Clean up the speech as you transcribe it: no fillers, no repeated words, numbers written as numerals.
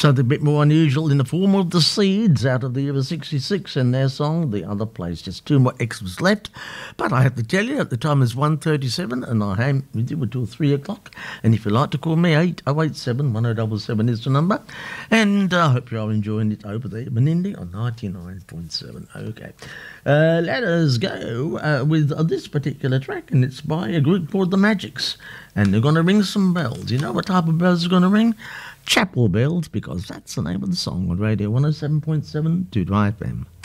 Something a bit more unusual in the form of the Seeds out of the year 66 and their song The Other Place. Just two more extras left, but I have to tell you, at the time is 1:37 and I am with you until 3 o'clock. And if you'd like to call me, 8087 1077 is the number. And I hope you're enjoying it over there, Menindee on 99.7. Okay, let us go with this particular track, and it's by a group called The Magics. And they're going to ring some bells. You know what type of bells they're going to ring? Chapel bells, because that's the name of the song on Radio 107.7 to Drive FM.